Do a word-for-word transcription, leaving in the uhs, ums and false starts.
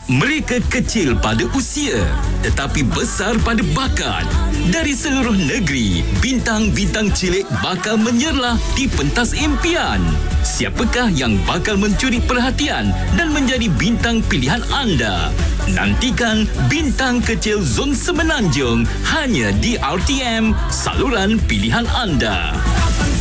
Mereka kecil pada usia tetapi besar pada bakat. Dari seluruh negeri, bintang-bintang cilik bakal menyerlah di pentas impian. Siapakah yang bakal mencuri perhatian dan menjadi bintang pilihan anda? Nantikan Bintang Kecil Zon Semenanjung hanya di R T M, saluran pilihan anda.